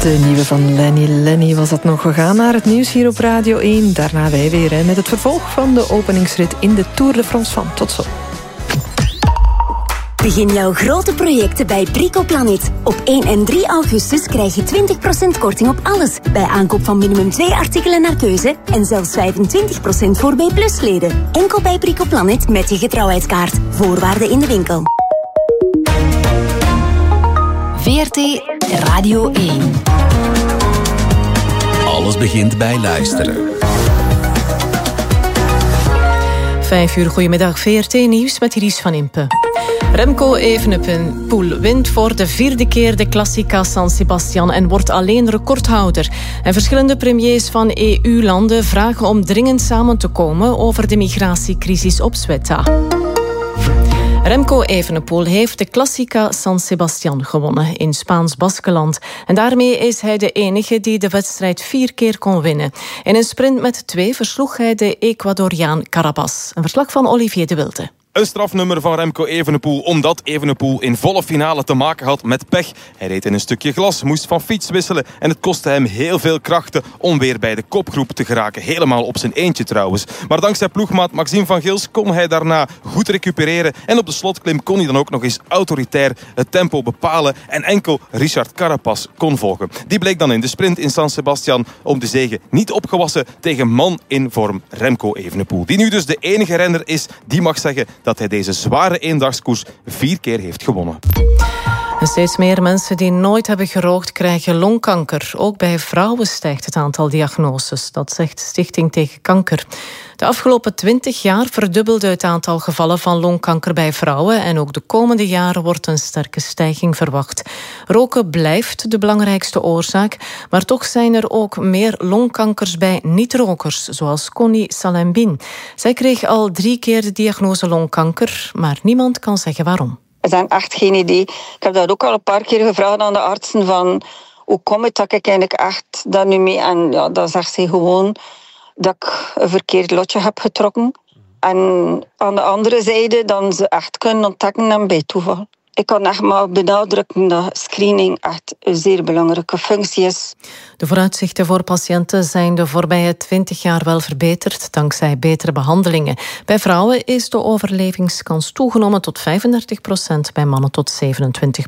De nieuwe van Lenny was dat nog. We gaan naar het nieuws hier op Radio 1. Daarna wij weer met het vervolg van de openingsrit in de Tour de France van. Tot zo. Begin jouw grote projecten bij Bricoplanet. Op 1 en 3 augustus krijg je 20% korting op alles. Bij aankoop van minimum 2 artikelen naar keuze. En zelfs 25% voor B+-leden. Enkel bij Bricoplanet met je getrouwheidskaart. Voorwaarden in de winkel. VRT Radio 1. Alles begint bij luisteren. 5 uur, goedemiddag. VRT Nieuws met Iris van Impe. Remco Evenepoel wint voor de 4e keer de Classica San Sebastian en wordt alleen recordhouder. En verschillende premiers van EU-landen vragen om dringend samen te komen over de migratiecrisis op Ceuta. Remco Evenepoel heeft de Classica San Sebastian gewonnen in Spaans Baskenland. En daarmee is hij de enige die de wedstrijd 4 keer kon winnen. In een sprint met 2 versloeg hij de Ecuadoriaan Carapaz. Een verslag van Olivier de Wilde. Een strafnummer van Remco Evenepoel, omdat Evenepoel in volle finale te maken had met pech. Hij reed in een stukje glas, moest van fiets wisselen en het kostte hem heel veel krachten om weer bij de kopgroep te geraken. Helemaal op zijn eentje trouwens. Maar dankzij ploegmaat Maxime van Gils kon hij daarna goed recupereren en op de slotklim kon hij dan ook nog eens autoritair het tempo bepalen en enkel Richard Carapaz kon volgen. Die bleek dan in de sprint in San Sebastian om de zege niet opgewassen tegen man in vorm Remco Evenepoel. Die nu dus de enige renner is die mag zeggen dat hij deze zware eendagskoers 4 keer heeft gewonnen. En steeds meer mensen die nooit hebben gerookt krijgen longkanker. Ook bij vrouwen stijgt het aantal diagnoses. Dat zegt Stichting Tegen Kanker. De afgelopen 20 jaar verdubbelde het aantal gevallen van longkanker bij vrouwen. En ook de komende jaren wordt een sterke stijging verwacht. Roken blijft de belangrijkste oorzaak. Maar toch zijn er ook meer longkankers bij niet-rokers. Zoals Connie Salembin. Zij kreeg al 3 keer de diagnose longkanker. Maar niemand kan zeggen waarom. Er zijn echt geen idee. Ik heb dat ook al een paar keer gevraagd aan de artsen van hoe komt het dat ik eigenlijk echt dat nu mee... En ja, dan zegt ze gewoon dat ik een verkeerd lotje heb getrokken. En aan de andere zijde dan ze echt kunnen ontdekken en bij toeval. Ik kan echt maar benadrukken dat screening echt een zeer belangrijke functie is. De vooruitzichten voor patiënten zijn de voorbije 20 jaar wel verbeterd dankzij betere behandelingen. Bij vrouwen is de overlevingskans toegenomen tot 35%, bij mannen tot 27%.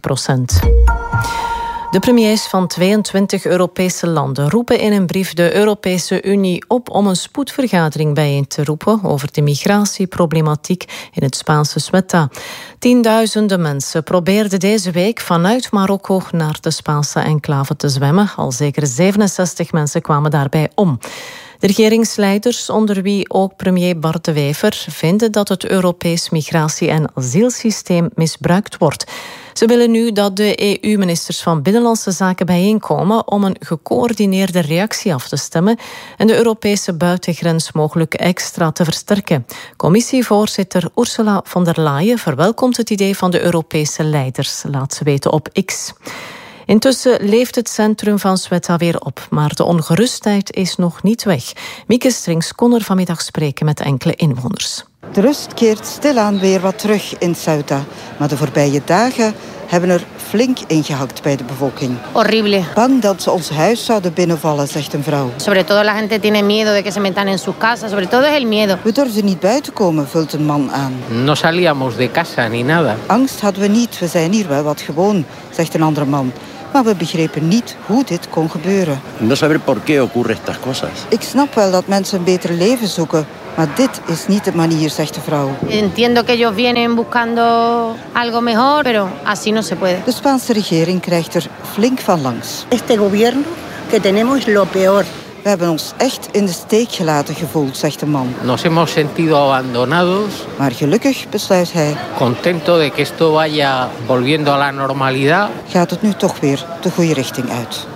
De premiers van 22 Europese landen roepen in een brief de Europese Unie op om een spoedvergadering bijeen te roepen over de migratieproblematiek in het Spaanse Ceuta. Tienduizenden mensen probeerden deze week vanuit Marokko naar de Spaanse enclave te zwemmen. Al zeker 67 mensen kwamen daarbij om. De regeringsleiders, onder wie ook premier Bart De Wever, vinden dat het Europees migratie- en asielsysteem misbruikt wordt. Ze willen nu dat de EU-ministers van Binnenlandse Zaken bijeenkomen om een gecoördineerde reactie af te stemmen en de Europese buitengrens mogelijk extra te versterken. Commissievoorzitter Ursula von der Leyen verwelkomt het idee van de Europese leiders, laat ze weten op X. Intussen leeft het centrum van Ceuta weer op, maar de ongerustheid is nog niet weg. Mieke Strings kon er vanmiddag spreken met enkele inwoners. De rust keert stilaan weer wat terug in Ceuta, maar de voorbije dagen hebben er flink ingehakt bij de bevolking. Horrible. Bang dat ze ons huis zouden binnenvallen, zegt een vrouw. Sobre todo la gente tiene miedo de que se metan en sus casas, sobre todo es el miedo. We durfden niet buiten komen, vult een man aan. No salíamos de casa ni nada. Angst hadden we niet, we zijn hier wel wat gewoon, zegt een andere man. Maar we begrepen niet hoe dit kon gebeuren. No saber por qué ocurre estas cosas. Ik snap wel dat mensen een beter leven zoeken, maar dit is niet de manier, zegt de vrouw. Entiendo que ellos vienen buscando algo mejor, pero así no se puede. De Spaanse regering krijgt er flink van langs. Este gobierno que tenemos lo peor. We hebben ons echt in de steek gelaten gevoeld, zegt de man. Nos hemos sentido abandonados. Maar gelukkig, besluit hij, Contento de que esto vaya volviendo a la normalidad. Gaat het nu toch weer de goede richting uit.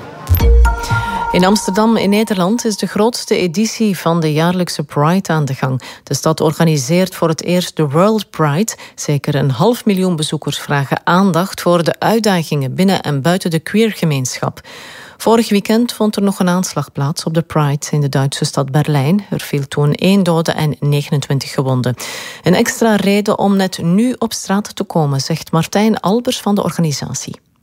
In Amsterdam in Nederland is de grootste editie van de jaarlijkse Pride aan de gang. De stad organiseert voor het eerst de World Pride. Zeker 500.000 bezoekers vragen aandacht voor de uitdagingen binnen en buiten de queergemeenschap. Vorig weekend vond er nog een aanslag plaats op de Pride in de Duitse stad Berlijn. Er viel toen 1 dode en 29 gewonden. Een extra reden om net nu op straat te komen, zegt Martijn Albers van de organisatie.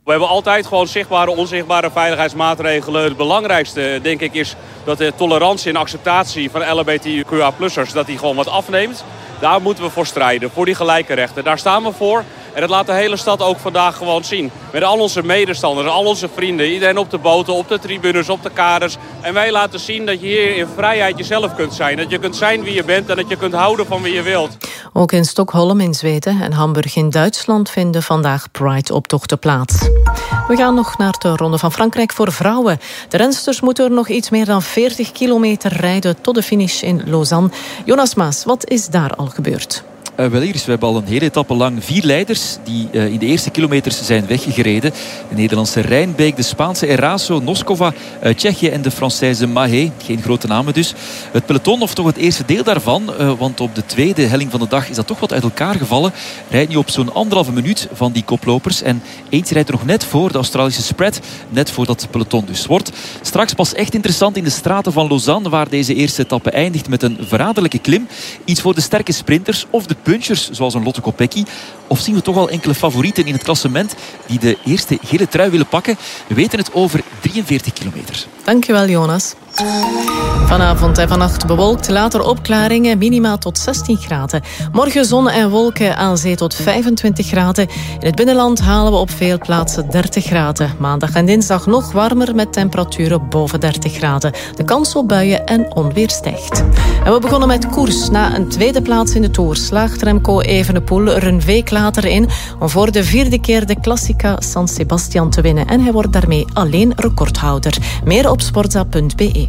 We hebben altijd gewoon zichtbare, onzichtbare veiligheidsmaatregelen. Het belangrijkste, denk ik, is dat de tolerantie en acceptatie van LHBTQIA+'ers... dat die gewoon wat afneemt. Daar moeten we voor strijden, voor die gelijke rechten. Daar staan we voor. En dat laat de hele stad ook vandaag gewoon zien. Met al onze medestanders, al onze vrienden. Iedereen op de boten, op de tribunes, op de kaders. En wij laten zien dat je hier in vrijheid jezelf kunt zijn. Dat je kunt zijn wie je bent en dat je kunt houden van wie je wilt. Ook in Stockholm in Zweden en Hamburg in Duitsland vinden vandaag Pride-optochten plaats. We gaan nog naar de Ronde van Frankrijk voor vrouwen. De rensters moeten er nog iets meer dan 40 kilometer rijden tot de finish in Lausanne. Jonas Maas, wat is daar al gebeurd? Wel, Iris, we hebben al een hele etappe lang 4 leiders die in de eerste kilometers zijn weggereden. De Nederlandse Rijnbeek, de Spaanse Eraso, Noskova, Tsjechië en de Française Mahé. Geen grote namen dus. Het peloton, of toch het eerste deel daarvan, want op de tweede helling van de dag is dat toch wat uit elkaar gevallen, rijdt nu op zo'n 1,5 minuut van die koplopers. En eentje rijdt er nog net voor, de Australische spread, net voor dat peloton dus. Wordt straks pas echt interessant in de straten van Lausanne, waar deze eerste etappe eindigt met een verraderlijke klim. Iets voor de sterke sprinters of de punchers, zoals een Lotte Kopecky. Of zien we toch al enkele favorieten in het klassement die de eerste gele trui willen pakken? We weten het over 43 kilometer. Dankjewel, Jonas. Vanavond en vannacht bewolkt, later opklaringen, minima tot 16 graden. Morgen zon en wolken, aan zee tot 25 graden. In het binnenland halen we op veel plaatsen 30 graden. Maandag en dinsdag nog warmer met temperaturen boven 30 graden. De kans op buien en onweer stijgt. En we begonnen met koers. Na een tweede plaats in de Tour slaagt Remco Evenepoel er een week later in om voor de 4e keer de Classica San Sebastian te winnen. En hij wordt daarmee alleen recordhouder. Meer op sportza.be.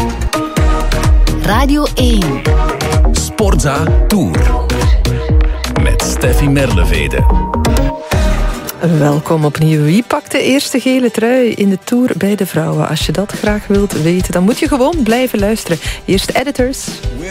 Radio 1. Sportza Tour. Met Steffi Merlevede. Welkom opnieuw. Wie pakt de eerste gele trui in de Tour bij de vrouwen? Als je dat graag wilt weten, dan moet je gewoon blijven luisteren. Eerst Editors.